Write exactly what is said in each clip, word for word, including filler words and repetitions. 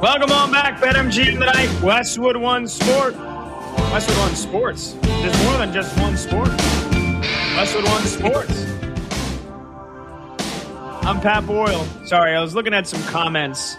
Welcome on back, BetMGM tonight. Westwood One Sport. Westwood One Sports. There's more than just one sport. Westwood One Sports. I'm Pat Boyle. Sorry, I was looking at some comments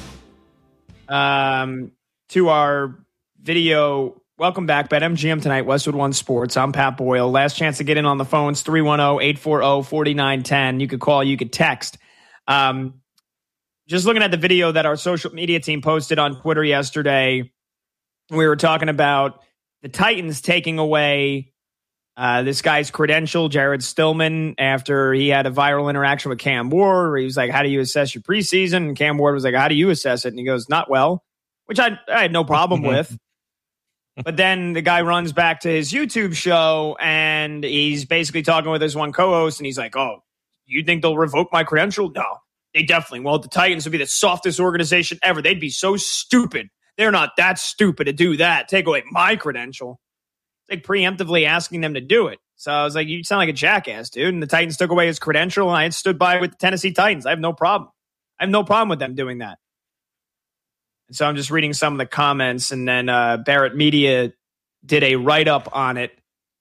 um, to our video. Welcome back, BetMGM tonight. Westwood One Sports. I'm Pat Boyle. Last chance to get in on the phones, three one zero, eight four zero, four nine one zero. You could call, you could text. Um, just looking at the video that our social media team posted on Twitter yesterday, we were talking about the Titans taking away uh, this guy's credential, Jared Stillman, after he had a viral interaction with Cam Ward, where he was like, how do you assess your preseason? And Cam Ward was like, how do you assess it? And he goes, not well, which I, I had no problem with. But then the guy runs back to his YouTube show, and he's basically talking with his one co-host, and he's like, oh, you think they'll revoke my credential? No, they definitely won't. The Titans would be the softest organization ever. They'd be so stupid. They're not that stupid to do that. Take away my credential. It's like preemptively asking them to do it. So I was like, you sound like a jackass, dude. And the Titans took away his credential, and I had stood by with the Tennessee Titans. I have no problem. I have no problem with them doing that. And so I'm just reading some of the comments, and then uh, Barrett Media did a write-up on it,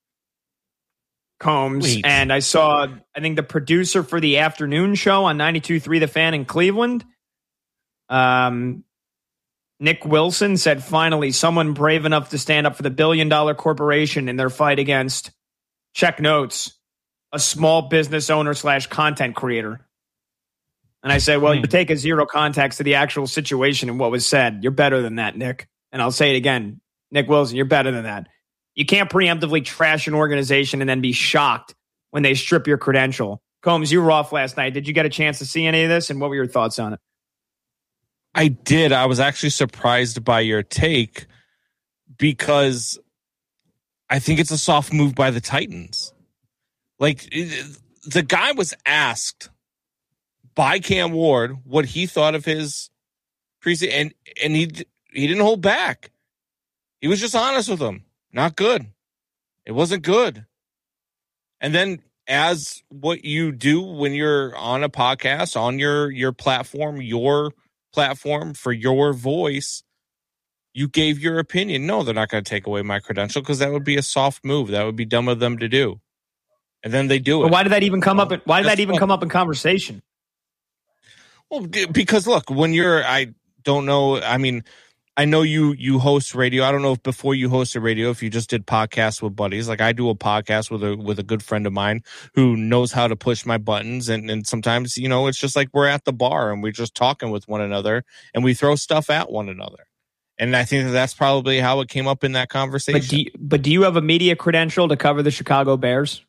Combs. Wait. And I saw, I think, the producer for the afternoon show on ninety-two point three The Fan in Cleveland, um, Nick Wilson, said, finally, someone brave enough to stand up for the billion-dollar corporation in their fight against, check notes, a small business owner slash content creator. And I said, well, you take a zero context to the actual situation and what was said. You're better than that, Nick. And I'll say it again. Nick Wilson, you're better than that. You can't preemptively trash an organization and then be shocked when they strip your credential. Combs, you were off last night. Did you get a chance to see any of this? And what were your thoughts on it? I did. I was actually surprised by your take because I think it's a soft move by the Titans. Like, the guy was asked by Cam Ward what he thought of his preseason, and and he he didn't hold back. He was just honest with him. Not good. It wasn't good. And then, as what you do when you're on a podcast, on your your platform, your platform for your voice, you gave your opinion. No, they're not going to take away my credential because that would be a soft move. That would be dumb of them to do. And then they do it. But why did that even come well, up? In, why did that even fun. come up in conversation? Well, because look, when you're, I don't know. I mean, I know you you host radio. I don't know if before you hosted radio, if you just did podcasts with buddies. Like I do a podcast with a with a good friend of mine who knows how to push my buttons. And, and sometimes, you know, it's just like we're at the bar and we're just talking with one another and we throw stuff at one another. And I think that that's probably how it came up in that conversation. But do you, but do you have a media credential to cover the Chicago Bears?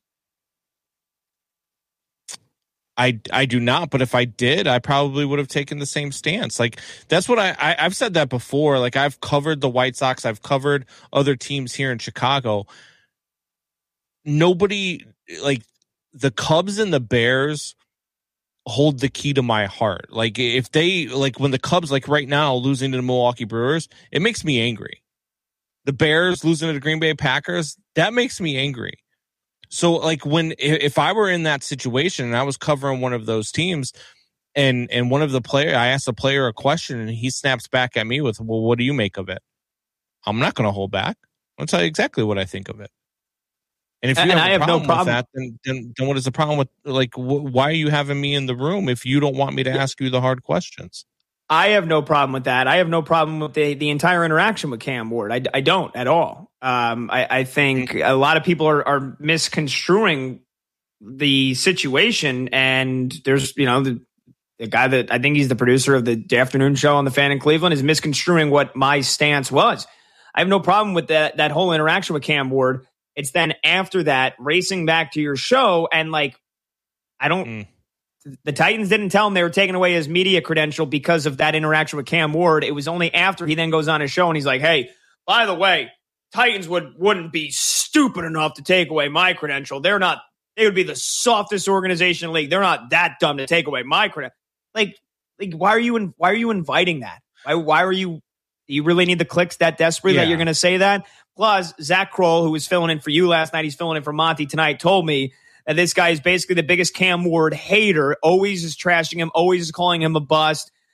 I, I do not, but if I did, I probably would have taken the same stance. Like, that's what I, I, I've said that before. Like, I've covered the White Sox. I've covered other teams here in Chicago. Nobody, like, the Cubs and the Bears hold the key to my heart. Like, if they, like, when the Cubs, like, right now, losing to the Milwaukee Brewers, it makes me angry. The Bears losing to the Green Bay Packers, that makes me angry. So, like, when if I were in that situation and I was covering one of those teams, and and one of the player, I asked the player a question and he snaps back at me with, "Well, what do you make of it?" I'm not going to hold back. I'll tell you exactly what I think of it. And if you and have I a have problem no problem with that, then, then then what is the problem with, like, wh- why are you having me in the room if you don't want me to ask you the hard questions? I have no problem with that. I have no problem with the, the entire interaction with Cam Ward. I, I don't at all. Um, I, I think a lot of people are, are misconstruing the situation. And there's, you know, the, the guy that I think he's the producer of the afternoon show on The Fan in Cleveland is misconstruing what my stance was. I have no problem with that, that whole interaction with Cam Ward. It's then after that racing back to your show. And like, I don't, mm. The Titans didn't tell him they were taking away his media credential because of that interaction with Cam Ward. It was only after he then goes on his show and he's like, hey, by the way, Titans would, wouldn't be stupid enough to take away my credential. They're not, they would be the softest organization in the league. They're not that dumb to take away my credential. Like, like, why are you, in, why are you inviting that? Why, why are you, do you really need the clicks that desperate yeah. that you're going to say that? Plus, Zach Kroll, who was filling in for you last night, he's filling in for Monty tonight, told me that this guy is basically the biggest Cam Ward hater, always is trashing him, always is calling him a bust.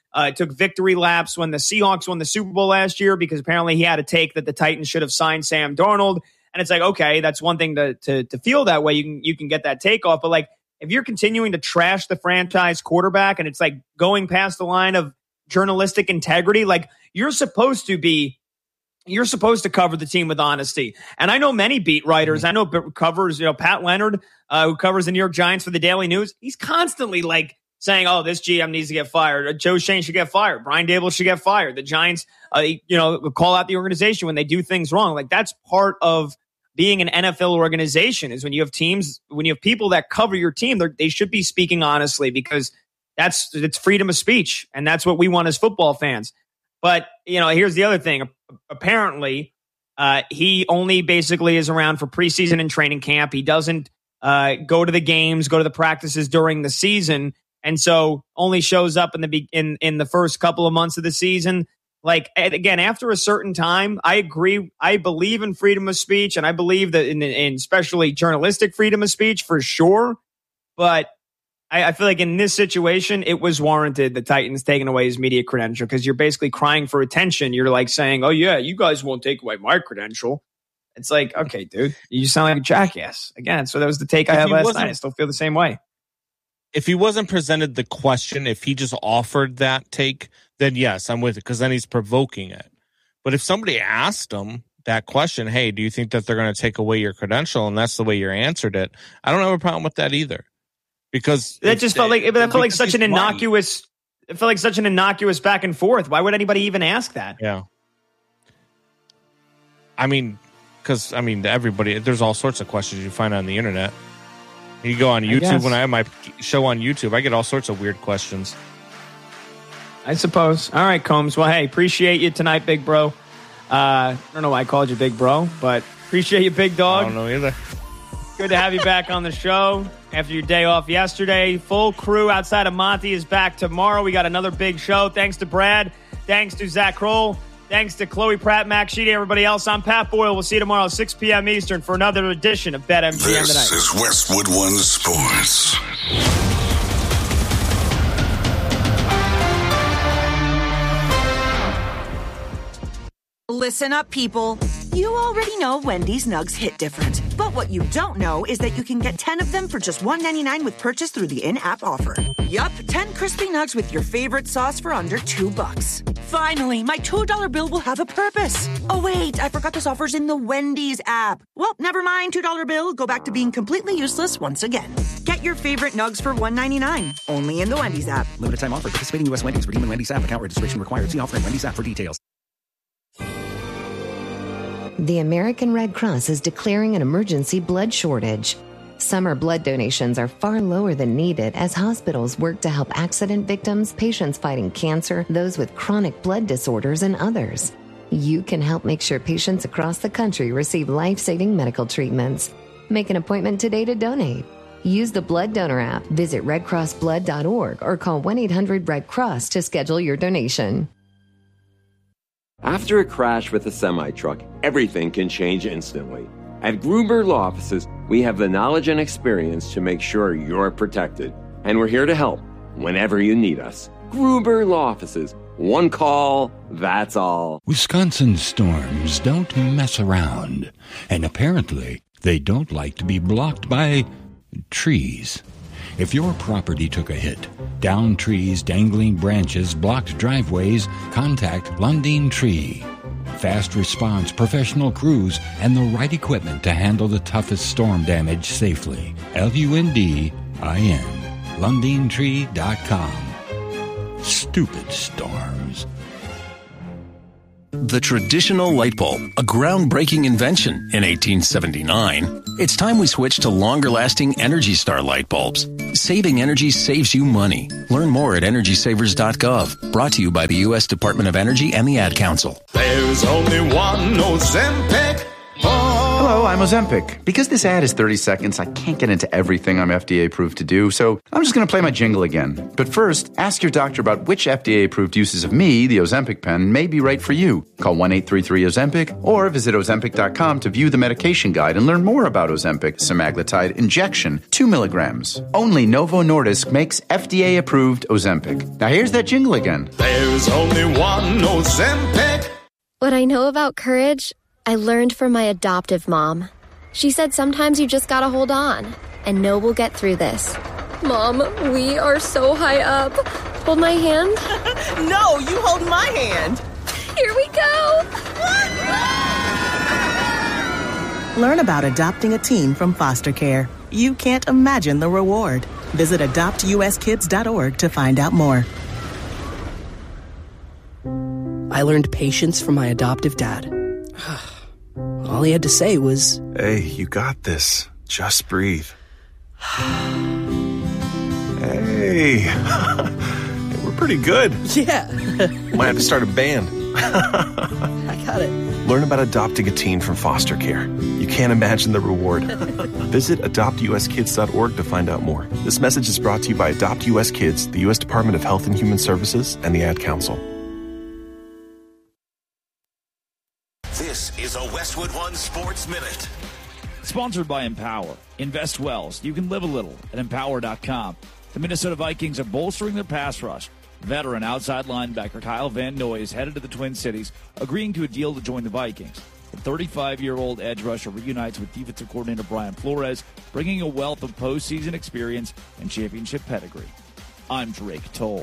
Uh, it took victory laps when the Seahawks won the Super Bowl last year because apparently he had a take that the Titans should have signed Sam Darnold. And it's like, okay, that's one thing to to to feel that way. You can you can get that take off. But like, if you're continuing to trash the franchise quarterback and it's like going past the line of journalistic integrity, like you're supposed to be, you're supposed to cover the team with honesty. And I know many beat writers. I know covers, you know, Pat Leonard, uh, who covers the New York Giants for the Daily News. He's constantly like saying, oh, this G M needs to get fired. Joe Shane should get fired. Brian Daboll should get fired. The Giants, uh, you know, call out the organization when they do things wrong. Like that's part of being an N F L organization is when you have teams, when you have people that cover your team, they should be speaking honestly because that's it's freedom of speech. And that's what we want as football fans. But, you know, here's the other thing. Apparently, uh, he only basically is around for preseason and training camp. He doesn't uh, go to the games, go to the practices during the season. And so only shows up in the in, in the first couple of months of the season. Like, again, after a certain time, I agree. I believe in freedom of speech, and I believe that in, in especially journalistic freedom of speech for sure. But I, I feel like in this situation, it was warranted the Titans taking away his media credential because you're basically crying for attention. You're like saying, oh, yeah, you guys won't take away my credential. It's like, okay, dude, you sound like a jackass. Again, so that was the take I had last night. I still feel the same way. If he wasn't presented the question, if he just offered that take, then yes, I'm with it because then he's provoking it. But if somebody asked him that question, hey, do you think that they're going to take away your credential? And that's the way you answered it. I don't have a problem with that either. Because that just felt like it felt like such an innocuous, it felt like such an innocuous back and forth. Why would anybody even ask that? Yeah. I mean, because I mean, everybody, there's all sorts of questions you find on the internet. You go on YouTube. I when I have my show on YouTube, I get all sorts of weird questions. I suppose. All right, Combs. Well, hey, appreciate you tonight, big bro. Uh, I don't know why I called you big bro, but appreciate you, big dog. I don't know either. Good to have you back on the show after your day off yesterday. Full crew outside of Monty is back tomorrow. We got another big show. Thanks to Brad. Thanks to Zach Kroll. Thanks to Chloe Pratt, Max Sheedy, everybody else. I'm Pat Boyle. We'll see you tomorrow at six p.m. Eastern for another edition of BetMGM Tonight. This is Westwood One Sports. Listen up, people. You already know Wendy's Nugs hit different. But what you don't know is that you can get ten of them for just one ninety-nine with purchase through the in-app offer. Yup, ten crispy nugs with your favorite sauce for under two bucks. Finally, my two dollar bill will have a purpose. Oh, wait, I forgot this offer's in the Wendy's app. Well, never mind, two dollar bill. Go back to being completely useless once again. Get your favorite nugs for one ninety-nine. Only in the Wendy's app. Limited time offer. Participating U S Wendy's. Redeem in Wendy's app. Account registration required. See offer in Wendy's app for details. The American Red Cross is declaring an emergency blood shortage. Summer blood donations are far lower than needed as hospitals work to help accident victims, patients fighting cancer, those with chronic blood disorders, and others. You can help make sure patients across the country receive life-saving medical treatments. Make an appointment today to donate. Use the Blood Donor app, visit red cross blood dot org, or call one eight hundred red cross to schedule your donation. After a crash with a semi-truck, everything can change instantly. At Gruber Law Offices, we have the knowledge and experience to make sure you're protected. And we're here to help whenever you need us. Gruber Law Offices. One call, that's all. Wisconsin storms don't mess around. And apparently, they don't like to be blocked by trees. If your property took a hit, downed trees, dangling branches, blocked driveways, contact Lundin Tree. Fast response, professional crews, and the right equipment to handle the toughest storm damage safely. L U N D I N. Lundin Tree dot com. Stupid storms. The traditional light bulb, a groundbreaking invention in eighteen seventy-nine. It's time we switch to longer-lasting Energy Star light bulbs. Saving energy saves you money. Learn more at energy savers dot gov. Brought to you by the U S Department of Energy and the Ad Council. There's only one Ozempic. Hello, I'm Ozempic. Because this ad is thirty seconds, I can't get into everything I'm F D A approved to do, so I'm just going to play my jingle again. But first, ask your doctor about which F D A approved uses of me, the Ozempic pen, may be right for you. Call one eight three three Ozempic or visit Ozempic dot com to view the medication guide and learn more about Ozempic semaglutide injection, two milligrams. Only Novo Nordisk makes F D A approved Ozempic. Now here's that jingle again. There's only one Ozempic. What I know about courage, I learned from my adoptive mom. She said sometimes you just gotta hold on and know we'll get through this. Mom, we are so high up. Hold my hand. No, you hold my hand. Here we go. Learn about adopting a teen from foster care. You can't imagine the reward. Visit adopt U S kids dot org to find out more. I learned patience from my adoptive dad. All he had to say was, "Hey, you got this. Just breathe." Hey, we're pretty good. Yeah. Might have to start a band. I got it. Learn about adopting a teen from foster care. You can't imagine the reward. Visit adopt U S kids dot org to find out more. This message is brought to you by Adopt U S Kids, the U S Department of Health and Human Services, and the Ad Council. This is a Westwood One Sports Minute. Sponsored by Empower. Invest well so you can live a little at empower dot com. The Minnesota Vikings are bolstering their pass rush. Veteran outside linebacker Kyle Van Noy is headed to the Twin Cities, agreeing to a deal to join the Vikings. The thirty-five-year-old edge rusher reunites with defensive coordinator Brian Flores, bringing a wealth of postseason experience and championship pedigree. I'm Drake Toll.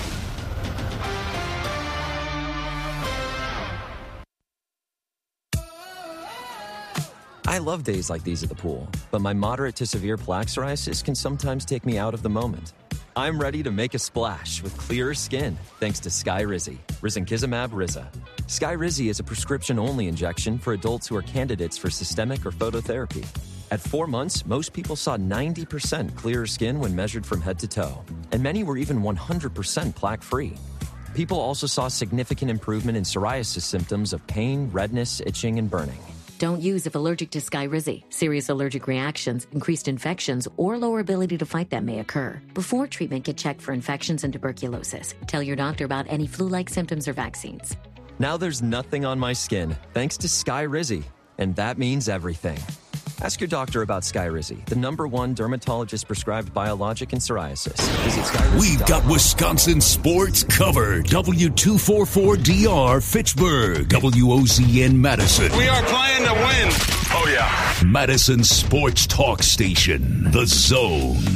I love days like these at the pool, but my moderate to severe plaque psoriasis can sometimes take me out of the moment. I'm ready to make a splash with clearer skin thanks to Skyrizi, risankizumab Riza. Skyrizi is a prescription-only injection for adults who are candidates for systemic or phototherapy. At four months, most people saw ninety percent clearer skin when measured from head to toe, and many were even one hundred percent plaque-free. People also saw significant improvement in psoriasis symptoms of pain, redness, itching, and burning. Don't use if allergic to Skyrizi. Serious allergic reactions, increased infections, or lower ability to fight them may occur. Before treatment, get checked for infections and tuberculosis. Tell your doctor about any flu-like symptoms or vaccines. Now there's nothing on my skin thanks to Skyrizi, and that means everything. Ask your doctor about Skyrizi, the number one dermatologist-prescribed biologic in psoriasis. Visit Skyrizi. We've got Wisconsin sports covered. W two forty-four D R Fitchburg. W O Z N Madison. We are playing to win. Oh, yeah. Madison Sports Talk Station. The Zone.